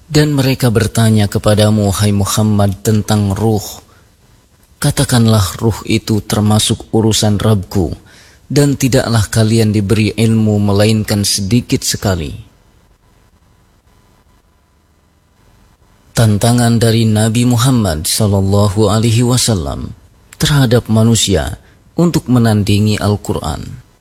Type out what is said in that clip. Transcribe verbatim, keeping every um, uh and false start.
Dan mereka bertanya kepadamu, hai Muhammad, tentang ruh. Katakanlah, ruh itu termasuk urusan Rabbku, dan tidaklah kalian diberi ilmu melainkan sedikit sekali. Tantangan dari Nabi Muhammad sallallahu alaihi wasallam terhadap manusia untuk menandingi Al-Quran.